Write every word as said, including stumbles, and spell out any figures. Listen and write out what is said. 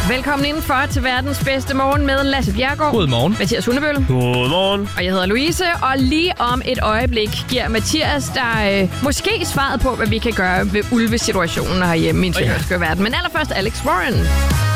Velkommen indenfor til verdens bedste morgen med Lasse Bjerregaard. Godmorgen. Mathias Hundebøl. Godmorgen. Og jeg hedder Louise, og lige om et øjeblik giver Mathias der øh, måske svaret på, hvad vi kan gøre ved ulvesituationen herhjemme i en Oh, ja. verden. Men allerførst Alex Warren.